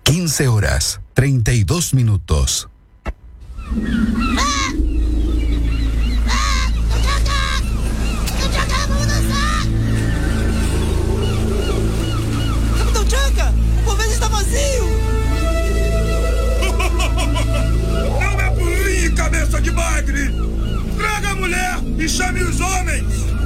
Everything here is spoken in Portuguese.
15:32. Capitão Chaka, o convés está vazio. Não é por mim, cabeça de bagre! Traga a mulher e chame os homens!